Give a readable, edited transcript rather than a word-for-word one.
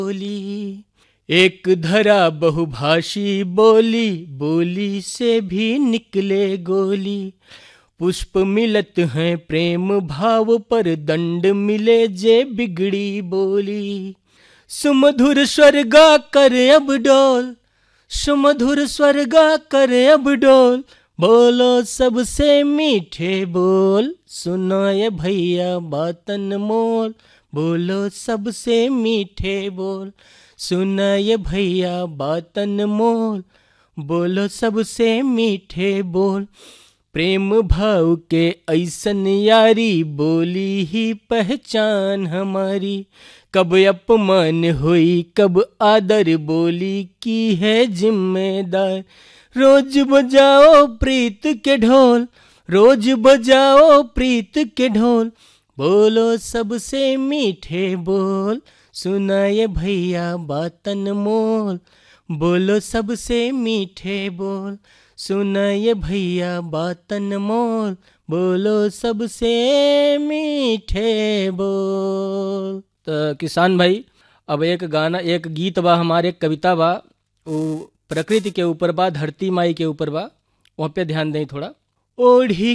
बोली। एक धरा बहुभाषी बोली, बोली से भी निकले गोली। पुष्प मिलत हैं प्रेम भाव पर, दंड मिले जे बिगड़ी बोली। सुमधुर स्वर गा कर अब डोल, सुमधुर स्वर गा कर अब डोल। बोलो सबसे मीठे बोल, सुनो ये भैया बातन मोल। बोलो सबसे मीठे बोल, सुनो ये भैया बातन मोल। बोलो सबसे मीठे बोल। प्रेम भाव के ऐसन यारी, बोली ही पहचान हमारी। कब अपमान हुई कब आदर, बोली की है जिम्मेदार। रोज बजाओ प्रीत के ढोल, रोज बजाओ प्रीत के ढोल। बोलो सबसे मीठे बोल, सुना ये भैया बातन मोल। बोलो सबसे मीठे बोल, सुना ये भैया बातन मोल। बोलो सबसे मीठे बोल। तो किसान भाई, अब एक गाना, एक गीत बा हमारे, एक कविता बा, वो प्रकृति के ऊपर बा, धरती माई के ऊपर बा, वहाँ पे ध्यान दें थोड़ा। ओढ़ी